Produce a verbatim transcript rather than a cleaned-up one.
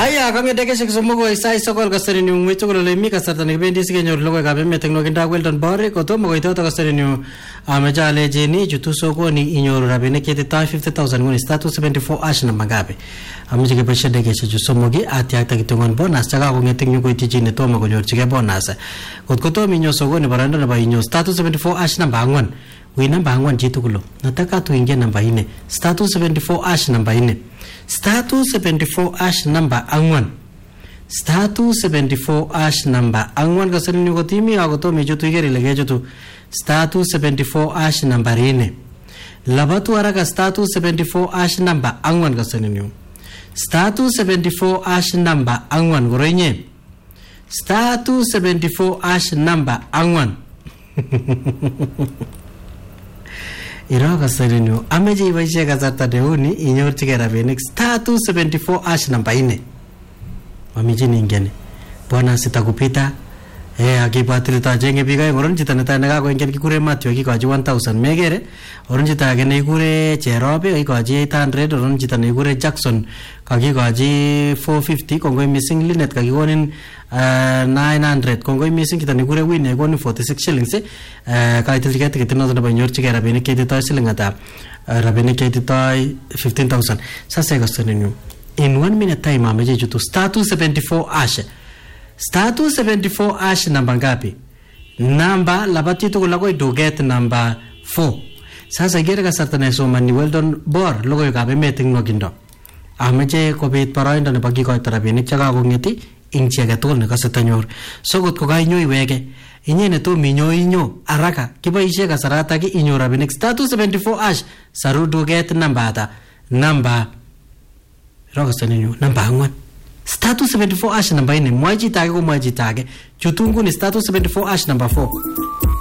Aya kang'ete keshek somok ko sai sokol kasari ni ngwito ko le mi kasarta ne bendi sigenyor logo ka bemme teknokinda Weldon Bore ko to mo ko to kasari ni ameja le jeni jutu sokoni inyoru rabine kete ta fifty thousand ngoni status seventy-four ash na magabe amije ke pesha de keshe ju somogi atya ta kitongon bonus chaka ko ngete nyu ko tiji ne to mo ko nyorchige bonus kot ko to mi nyo sokoni baranda na ba inyo status seventy-four ash na bangon wi namba angwan jitukulo nataka tuingie namba ine status seventy-four ash namba ine status seventy-four ash namba angwan status seventy-four ash namba angwan kasani ni gotimi agoto mejo tuigeri legejo tu status seventy-four ash namba ine labatu araka status seventy-four ash namba angwan kasani ni status seventy-four ash namba angwan gorenye status seventy-four ash namba angwan Iroga serenu ameje ibaishe kasarta deuni inyorchige rabinik status seventy-four ash namba ine mamiji ningene bona sitakupita eh akipatilita jenge biga ngoron chita neta naga ko ingen kikure matyo kikoji one thousand megere oron chita age nekure cherobe kikoji eight hundred oron chita nekure Jackson kakikoji four fifty kongoi missing linet kakikonin uh, nine hundred kongoi missing chita nekure win nekoni forty-six shillings eh kaitil tiket kitino na banyor chige rabinik ketito shilling ata rabinik ketito fifteen thousand sasa gosonenu in one minute time ameje jutu status seventy-four ash status seventy-four ash namba ngapi namba labati to lago do get number four sasa gere ka sartane so mani Weldon Bor logo ka be meeting no gindo ameje ko bit paroindo ne bagi ko tarabinik chaka ko ngeti inchi ga to ne ka satanyor sogot ko ga inyo iwege inyene to minyo inyo araka kibaishe ka sarata ki inyo rabinik status seventy-four ash saru do get number ata number rogo sanenyo number angwan status seventy-four ash namba ine mwaji tage ko mwaji tage chutungu ni status seventy-four ash number four